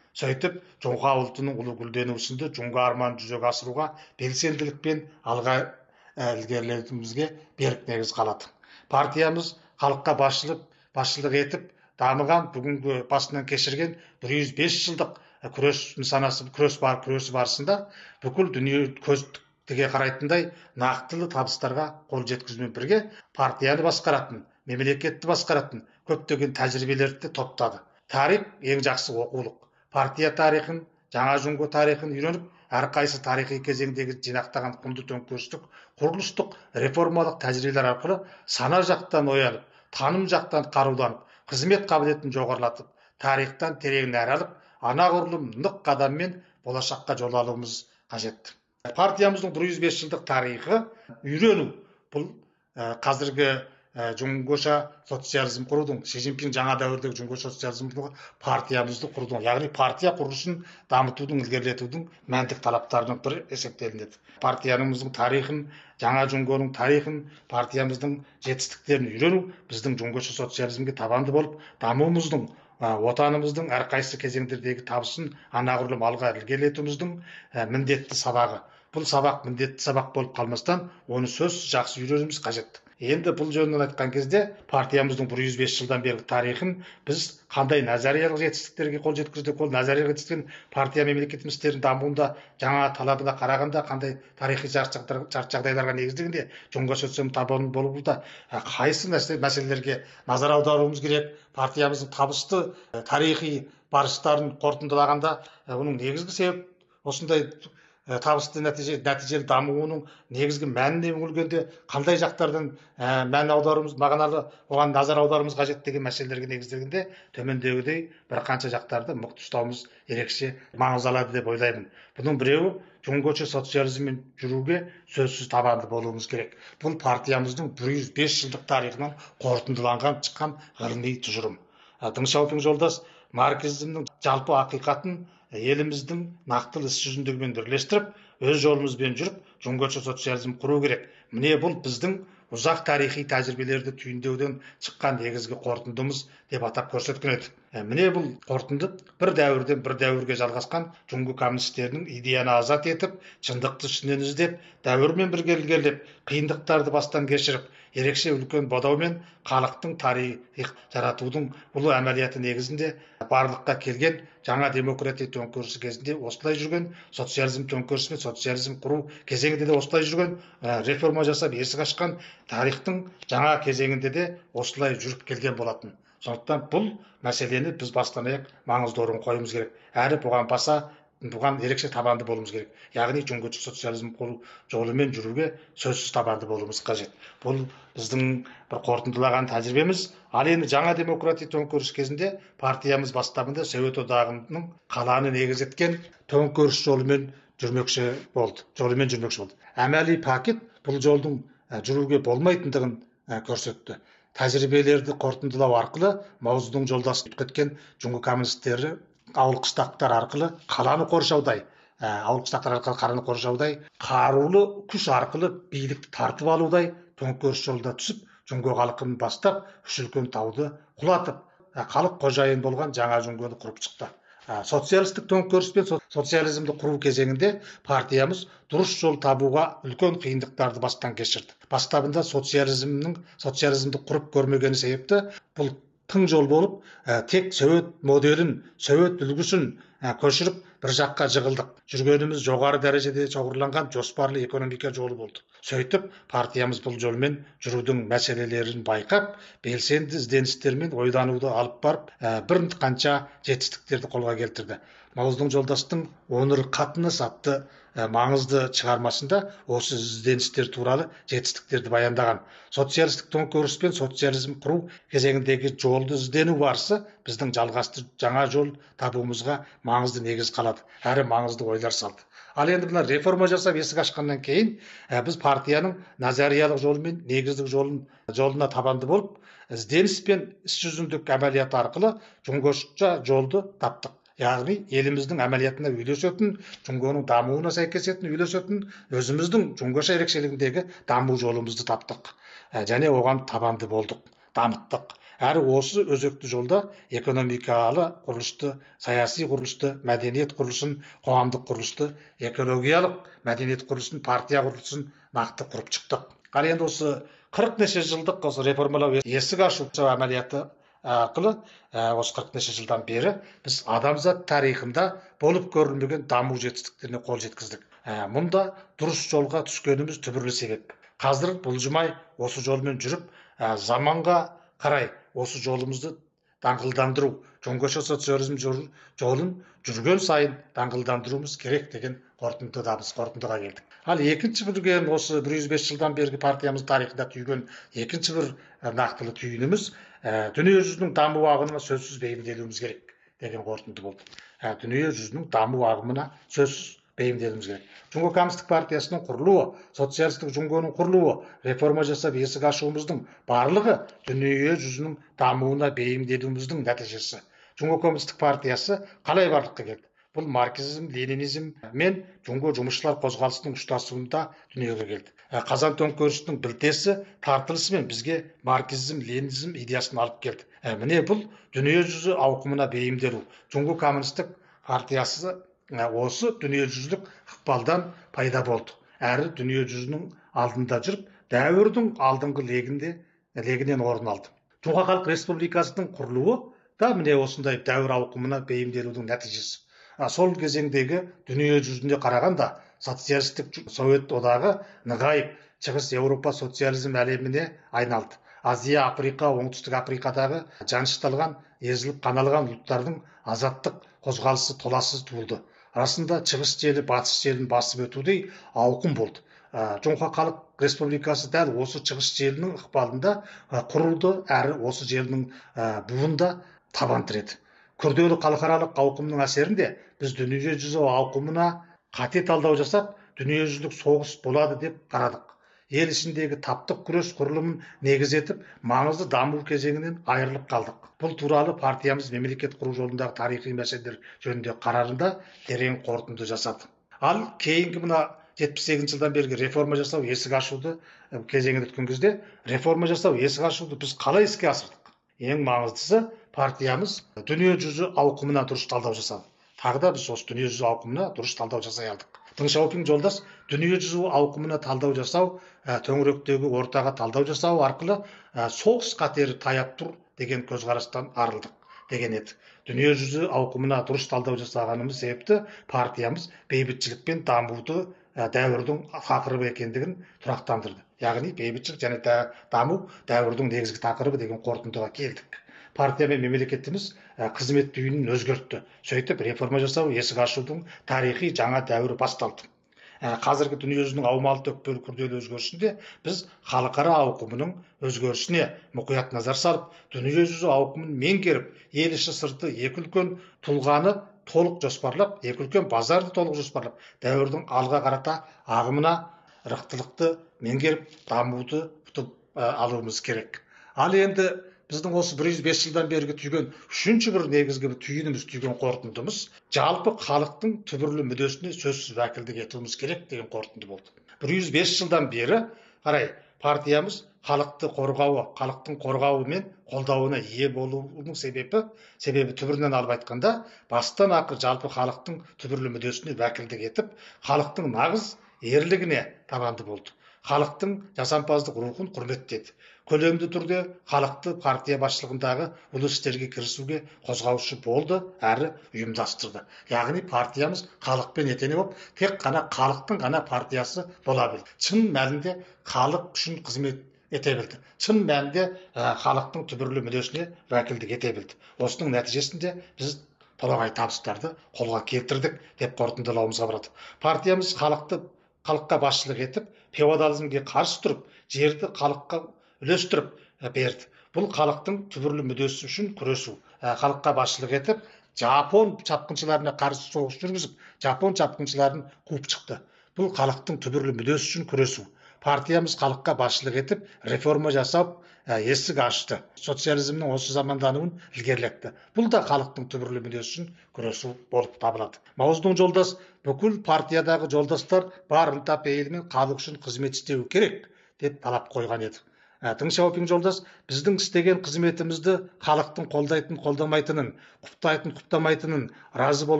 Сөйтіп, Жоңға ұлтының ұлы гүлденуі сынды жоңға арманын жүзеге асыруға белсенділікпен алға ілгерілетуімізге берік негіз қалады. Партиямыз халыққа басшылық етіп, дамыған, бүгінгі басынан кешірген 105 жылдық күресі барысында бүкіл дүние көз тіге қарайтындай нақтылы табыстарға қол жеткізумен бірге партияны басқаратын, мемлекетті басқаратын көптеген тәжірибелерді топтады. Тарих ең жақсы оқулық. Партия тарихын, жаңа жоңго тарихын үйреніп, әрқайсы тарихи кезеңдегі жинақтаған құнды төңкерістік, құрылыстық, реформалық тәжірибелер арқылы сана жақтан оянып, таным жақтан қаруланып, қызмет қабілетін жоғарылатып, тарихтан терең нәр алып, анағұрлым нық қадаммен болашаққа жол алуымыз қажет. Партиямыздың 105 жылдық тарихы үйрену. Бұл қазіргі жоңгоша социализм құрудың, Си Цзиньпин жаңа дәуірдегі жоңгоша социализм партиямызды құрудың, яғни партия құрылысын дамытудың, ілгерілетудің мәндік талаптарының бірі есептелінеді. Партиямыздың тарихын, жаңа жоңгоның тарихын, партиямыздың жетістіктерін үйрену біздің жоңгоша социализмге табанды болып, дамуымыздың, отанымыздың әрқайсы кезеңдердегі табысын анағұрлым алға ілгерілетуіміздің міндетті сабағы. Бұл сабақ міндетті сабақ болып қалмастан, оны сөзсіз жақсы үйренуіміз қажет. Енді бұл жөнінен айтқан кезде партиямыздың 105 жылдан бергі тарихын біз қандай назариялық жетістіктерге қол жеткіздік, ол назариялық жетістіктер партия мемлекетіміздің дамуында жаңа талабына қарағанда қандай тарихи шарт жағдайларға негізделгенде жоңға социализм табаны болуда қайсы мәселелерге назар аударуымыз керек. Партиямыздың табысты тарихи барыстарын қорытындылағанда оның негізгі себеп осындай табысты нәтижелі дамуының негізгі мәніне үңілгенде қандай жақтардан мән аударуымыз, мағыналы оған назар аударуымыз қажет деген мәселелерге негізделгенде төмендегідей бірқанша жақтарды мықты ұстауымыз ерекше маңыз алады деп ойлаймын. Бұның біреуі жоңгоша социализммен жүруге сөзсіз табанды болуымыз керек. Бұл партиямыздың 105 жылдық тарихынан қорытындыланған шыққан ғылыми тұжырым. Дың Шаопин жолдас марксизмнің жалпы ақиқатын еліміздің нақтылы іс жүзіндегімен бірлестіріп, өз жолымызбен жүріп, жоңгоша социализм құру керек. Міне бұл біздің ұзақ тарихи тәжірибелерді түйіндеуден шыққан негізгі қорытындымыз деп атап көрсеткен еді. Міне бұл қорытынды бір дәуірден бір дәуірге жалғасқан жоңго коммунистерінің идеяны азат етіп, шындықты ішінен іздеп, дәуірмен бірге ілгерілеп, қиындықтарды бастан кешіріп, ерекше үлкен бодаумен халықтың тарих жаратудың ұлы әмәлияты негізінде барлыққа келген жаңа демократия төңкерісі кезінде осылай жүрген, социализм төңкерісі мен социализм құру кезеңінде де осылай жүрген, реформа жасап есік ашқан тарихтың жаңа кезеңінде де осылай жүріп келген болатын. Сондықтан бұл мәселені біз бастан аяқ маңызды орын қоюымыз керек. Әрі бұған ерекше табанды болуымыз керек. Яғни жоңгоша социализм құру жолымен жүруге сөзсіз табанды болуымыз қажет. Бұл біздің бір қорытындылаған тәжірибеміз. Ал енді жаңа демократия төңкеріс кезінде партиямыз бастапында Совет одағының қаланы негіз еткен төңкеріс жолымен жүрмекші болды. Әмәли пакет бұл жолдың жүруге болмайтындығын көрсетті. Тәжірибелерді қорытындылау арқылы Мао Цзедун жолдас кеткен жоңго коммунистері ауыл қыстақтар арқылы қаланы қоршаудай, қарулы күш арқылы билікті тартып алудай төңкеріс жолда түсіп, жоңго халқын бастап, үш үлкен тауды құлатып, халық қожайын болған жаңа жоңгоны құрып шықты. Социалистік төңкеріс пен социализмді құру кезеңінде партиямыз дұрыс жол табуға үлкен қиындықтарды бастан кешірді. Бастабында социализмді құрып көрмегені себепті бұл тың жол болып, тек совет моделін, совет үлгісін көшіріп бір жаққа жығылдық. Жүргеніміз жоғары дәрежеде шоғырланған жоспарлы экономика жолы болды. Сөйтіп, партиямыз бұл жолмен жүрудің мәселелерін байқап, белсенді ізденістермен ойлануды алып барып, бір қанша жетістіктерді қолға келтірді. Мао Цзедун жолдастың «Оныр қатынас» атты маңызды шығармасында осы ізденістер туралы жетістіктерді баяндаған. Социалистік төңкеріс пен социализм құру кезеңіндегі жолды іздену барысы біздің жалғасты жаңа жол табуымызға маңызды негіз қалады, әрі маңызды ойлар салды. Ал енді мына реформа жасап есік ашқаннан кейін біз партияның назариялық жолы мен негіздік жолына табанды болып, ізденіс пен іс жүзіндегі әмәлияты арқылы жоңгоша жолды таптық. Яғни еліміздің әмәлиятына үйлесетін, жоңгоның дамуына сәйкесетін үйлесетін, өзіміздің жоңгоша ерекшелігіндегі даму жолымызды таптық. Және оған табанды болдық, дамыттық. әрі осы өзекті жолда экономикалы құрылысты, саяси құрылысты, мәдениет құрылысын, қоғамдық құрылысты, экологиялық мәдениет құрылысын, партия құрылысын нақты құрып шықтық. Ал енді осы 40 неше жылдық осы реформалау есік ашу әмәлияты арқылы осы 40 неше жылдан бері біз адамзат тарихында болып көрілмеген даму жетістіктеріне қол жеткіздік. Мұнда дұрыс жолға түскеніміз түбірлі себеп. Қазір бұлжымай осы жолмен жүріп, заманға қарай осы жолымызды даңғылдандыру, жоңғарша социализм жолын жүрген сайын даңғылдандыруымыз керек деген қорытындыға келдік. Ал екінші білген осы 105 жылдан бергі партиямыз тарихында түйген екінші бір нақтылы түйініміз дүние жүзінің даму ағымына сөзсіз бейімделуіміз керек деген қорытынды болды. Дүние жүзінің даму ағымына сөзсіз бейімделуіміз керек. Жұңго коммунистік партиясының құрылуы, социалистік жұңгоның құрылуы, реформа жасап есік ашуымыздың барлығы дүние жүзінің дамуына бейімделуіміздің нәтижесі. Жұңго коммунистік партиясы қалай барлыққа келді? Бұл марксизм, ленинизм мен жұңго жұмысшылар қозғалысының ұштасуында дүниеге келді. Қазан төңкерісінің білтесі тартылысымен бізге марксизм, ленинизм идеясын алып келді. Міне бұл дүние жүзі ауқымына бейімделу. Жұңго коммунистік партиясы осы дүниежүзілік ықпалдан пайда болды. Әрі дүние жүзінің алдында жүріп, дәуірдің алдыңғы легінен орын алды. Жұңға халық республикасының құрылуы да міне осындай дәуір ауқымына бейімделудің нәтижесі. Сол кезеңдегі дүние жүзіне қарағанда социалистік Совет одағы нығайып, шығыс Еуропа социализм әлеміне айналды. Азия, Африка, оңтүстік Африкадағы жанышталған, езіліп қаналған ұлттардың азаттық қозғалысы толассыз туылды. Арасында шығыс желі, батыс желін басып өтудей ауқым болды. Жұңға халық республикасы дәл осы шығыс желінің ықпалында құрылды, әрі осы желінің буында табан тіреді. Күрделі халықаралық ауқымның әсерінде біз дүние жүзі ауқымына қате талдау жасап, дүниежүзілік соғыс болады деп қарадық. Ел ішіндегі таптық күрес құрылымын негіз етіп, маңызды даму кезеңінен айырылып қалдық. Бұл туралы партиямыз мемлекет құру жолындағы тарихи мәселелер жөнінде қарарында терең қорытынды жасады. Ал кейінгі мына 78 жылдан бергі реформа жасау, есік ашуды кезеңін өткен кезде, реформа жасау, есік ашуды біз қалай іске асырдық? Ең маңыздысы партиямыз дүние жүзі ауқымына дұрыс талдау жасады. Тағы да біз осы дүние жүзі ауқымына дұрыс талдау жасай алдық. Дың Шаопин жолдас дүние жүзі ауқымына талдау жасау, төңіректегі ортаға талдау жасау арқылы соғыс қатері таяп тұр деген көзқарастан арылдық деген еді. Дүние жүзі ауқымына дұрыс талдау жасағанымыз себепті партиямыз бейбітшілік пен дамуды дәуірдің тақырыбы екендігін тұрақтандырды. Яғни бейбітшілік және даму дәуірдің негізгі тақырыбы деген қорытындыға келдік. Партия мен мемлекетіміз қызмет түйінін өзгертті. Сөйтіп реформа жасау, есік ашудың тарихи жаңа дәуірі басталды. Қазіргі дүние жүзінің аумалы-төкпелі күрделі өзгерісінде біз халықара ауқымының өзгерісіне мұқият назар салып, дүние жүзі ауқымын меңгеріп, ел іші сырты екі үлкен тұлғаны толық жоспарлап, екі үлкен базарды толық жоспарлап, дәуірдің алға қарата ағымына рықтылықты меңгеріп, дамуды күтіп алуымыз керек. Ал енді біздің осы 105 жылдан бергі түйген үшінші бір негізгі түйініміз, түйген қорытындымыз жалпы халықтың түбірлі мүддесіне сөзсіз уәкілдік етуіміз керек деген қорытынды болды. 105 жылдан бері қарай партиямыз халықты қорғауы, халықтың қорғауы мен қолдауына ие болуының себебі түбірінен алып айтқанда, бастан ақыр жалпы халықтың түбірлі мүддесіне уәкілдік етіп, халықтың нағыз ерлігіне табанды болды. Халықтың жасампаздық рухын құрметтеді. Көлемді түрде халықты партия басшылығындағы ұлы істерге кірісуге қозғаушы болды, әрі ұйымдастырды. Яғни партиямыз халықпен етене болып, тек қана халықтың ғана партиясы бола білді. Шын мәнінде халық үшін қызмет ете білді. Шын мәнінде халықтың түбірлі мүддесіне уәкілдік ете білді. Осының нәтижесінде біз толағай табыстарды қолға келтірдік деп қорытындылауымызға болады. Партиямыз халыққа басшылық етіп, феодализмге қарсы тұрып, жерді халыққа үлестіріп берді. Бұл халықтың түбірлі мүддесі үшін күресу. Халыққа басшылық етіп, Жапон шапқыншыларына қарсы соғыс жүргізіп, Жапон шапқыншыларын қуып шықты. Бұл халықтың түбірлі мүддесі үшін күресу. Партиямыз халыққа басшылық етіп, реформа жасап, есік ашты. Социализмнің осы замандануын ілгерілетті. Бұл да халықтың түбірлі мүддесі үшін күресу болып табылады. Маоздың жолдас бүкіл партиядағы жолдастар бар ынта пейілмен халық үшін қызмет істеу керек деп талап қойған еді. Тың Шаопин жолдас біздің істеген қызметімізді халықтың қолдайтын қолдамайтынын, құптайтын құптамайтынын, разы